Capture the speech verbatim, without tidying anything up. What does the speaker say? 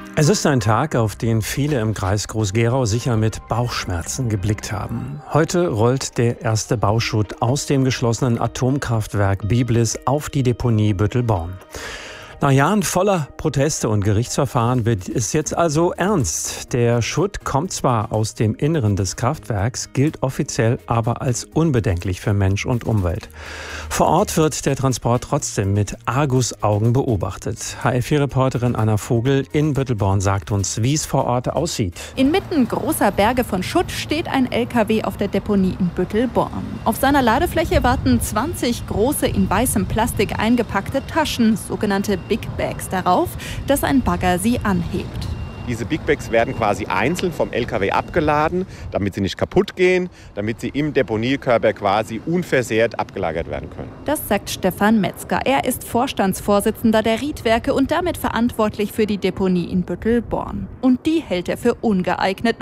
Es ist ein Tag, auf den viele im Kreis Groß-Gerau sicher mit Bauchschmerzen geblickt haben. Heute rollt der erste Bauschutt aus dem geschlossenen Atomkraftwerk Biblis auf die Deponie Büttelborn. Nach Jahren voller Proteste und Gerichtsverfahren wird es jetzt also ernst. Der Schutt kommt zwar aus dem Inneren des Kraftwerks, gilt offiziell aber als unbedenklich für Mensch und Umwelt. Vor Ort wird der Transport trotzdem mit Argusaugen beobachtet. H L vier Reporterin Anna Vogel in Büttelborn sagt uns, wie es vor Ort aussieht. Inmitten großer Berge von Schutt steht ein L K W auf der Deponie in Büttelborn. Auf seiner Ladefläche warten zwanzig große in weißem Plastik eingepackte Taschen, sogenannte Big Bags, darauf, dass ein Bagger sie anhebt. Diese Big Bags werden quasi einzeln vom L K W abgeladen, damit sie nicht kaputt gehen, damit sie im Deponiekörper quasi unversehrt abgelagert werden können. Das sagt Stefan Metzger. Er ist Vorstandsvorsitzender der Riedwerke und damit verantwortlich für die Deponie in Büttelborn. Und die hält er für ungeeignet.